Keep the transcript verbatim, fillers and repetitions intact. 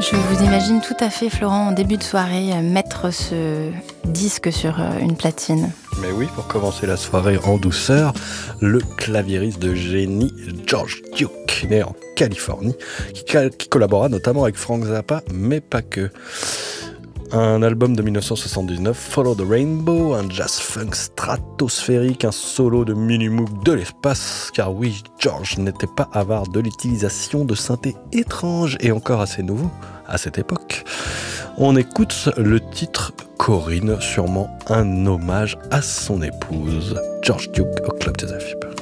Je vous imagine tout à fait, Florent, en début de soirée, euh, mettre ce disque sur euh, une platine. Mais oui, pour commencer la soirée en douceur, le claviériste de génie George Duke, né en Californie, qui, qui collabora notamment avec Frank Zappa, mais pas que. Un album de dix-neuf cent soixante-dix-neuf, Follow the Rainbow, un jazz funk stratosphérique, un solo de mini-moog de l'espace, car oui, George n'était pas avare de l'utilisation de synthés étranges et encore assez nouveaux à cette époque. On écoute le titre Corinne, sûrement un hommage à son épouse, George Duke, au Club des Afib.